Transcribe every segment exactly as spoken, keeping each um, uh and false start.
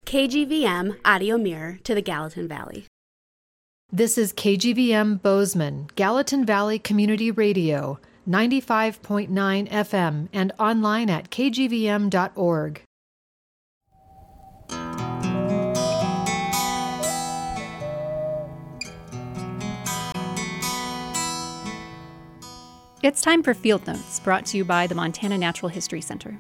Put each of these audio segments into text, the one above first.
K G V M audio mirror to the Gallatin Valley. This is K G V M Bozeman, Gallatin Valley Community Radio, ninety-five point nine F M, and online at k g v m dot org. It's time for Field Notes, brought to you by the Montana Natural History Center.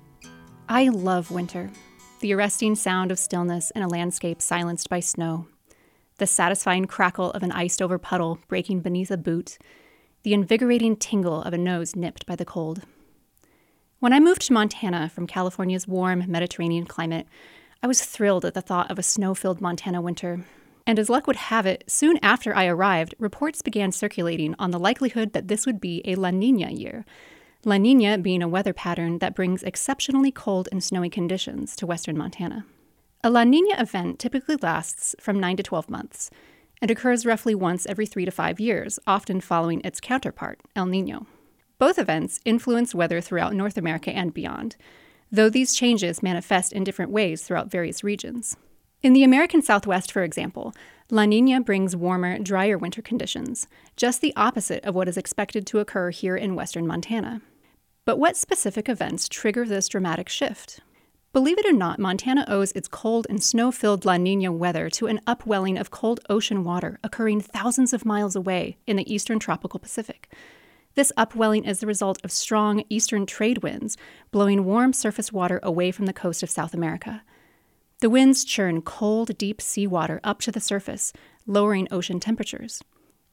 I love winter, the arresting sound of stillness in a landscape silenced by snow, the satisfying crackle of an iced-over puddle breaking beneath a boot, the invigorating tingle of a nose nipped by the cold. When I moved to Montana from California's warm Mediterranean climate, I was thrilled at the thought of a snow-filled Montana winter. And as luck would have it, soon after I arrived, reports began circulating on the likelihood that this would be a La Niña year. La Niña being a weather pattern that brings exceptionally cold and snowy conditions to western Montana. A La Niña event typically lasts from nine to twelve months and occurs roughly once every three to five years, often following its counterpart, El Niño. Both events influence weather throughout North America and beyond, though these changes manifest in different ways throughout various regions. In the American Southwest, for example, La Niña brings warmer, drier winter conditions, just the opposite of what is expected to occur here in western Montana. But what specific events trigger this dramatic shift? Believe it or not, Montana owes its cold and snow-filled La Niña weather to an upwelling of cold ocean water occurring thousands of miles away in the eastern tropical Pacific. This upwelling is the result of strong eastern trade winds blowing warm surface water away from the coast of South America. The winds churn cold, deep seawater up to the surface, lowering ocean temperatures.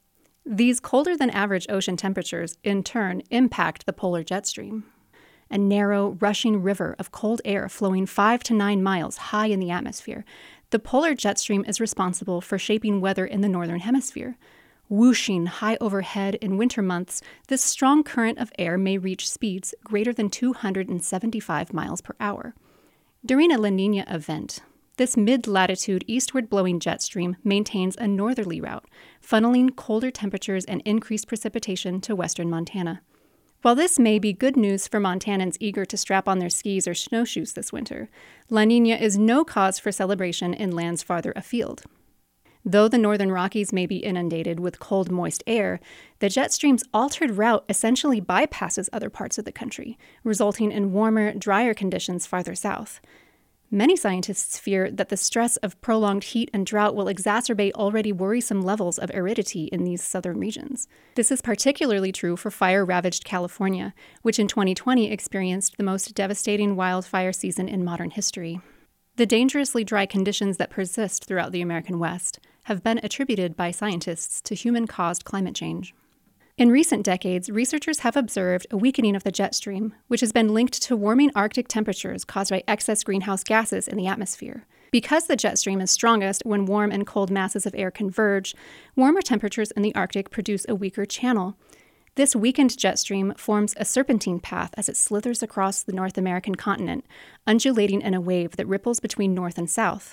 These colder-than-average ocean temperatures, in turn, impact the polar jet stream, a narrow, rushing river of cold air flowing five to nine miles high in the atmosphere. The polar jet stream is responsible for shaping weather in the northern hemisphere. Whooshing high overhead in winter months, this strong current of air may reach speeds greater than two hundred seventy-five miles per hour. During a La Niña event, this mid-latitude eastward-blowing jet stream maintains a northerly route, funneling colder temperatures and increased precipitation to western Montana. While this may be good news for Montanans eager to strap on their skis or snowshoes this winter, La Niña is no cause for celebration in lands farther afield. Though the northern Rockies may be inundated with cold, moist air, the jet stream's altered route essentially bypasses other parts of the country, resulting in warmer, drier conditions farther south. Many scientists fear that the stress of prolonged heat and drought will exacerbate already worrisome levels of aridity in these southern regions. This is particularly true for fire-ravaged California, which in twenty twenty experienced the most devastating wildfire season in modern history. The dangerously dry conditions that persist throughout the American West have been attributed by scientists to human-caused climate change. In recent decades, researchers have observed a weakening of the jet stream, which has been linked to warming Arctic temperatures caused by excess greenhouse gases in the atmosphere. Because the jet stream is strongest when warm and cold masses of air converge, warmer temperatures in the Arctic produce a weaker channel. This weakened jet stream forms a serpentine path as it slithers across the North American continent, undulating in a wave that ripples between north and south.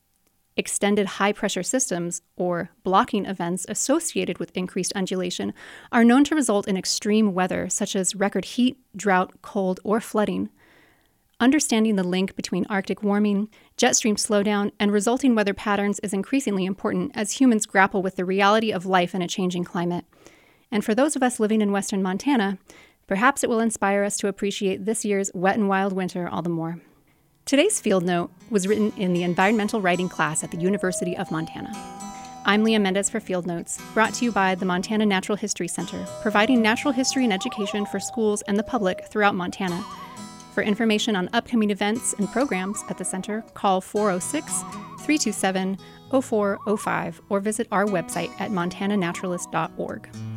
Extended high-pressure systems, or blocking events associated with increased undulation, are known to result in extreme weather such as record heat, drought, cold, or flooding. Understanding the link between Arctic warming, jet stream slowdown, and resulting weather patterns is increasingly important as humans grapple with the reality of life in a changing climate. And for those of us living in western Montana, perhaps it will inspire us to appreciate this year's wet and wild winter all the more. Today's Field Note was written in the environmental writing class at the University of Montana. I'm Leah Mendez for Field Notes, brought to you by the Montana Natural History Center, providing natural history and education for schools and the public throughout Montana. For information on upcoming events and programs at the center, call four oh six, three two seven, oh four oh five or visit our website at montana naturalist dot org.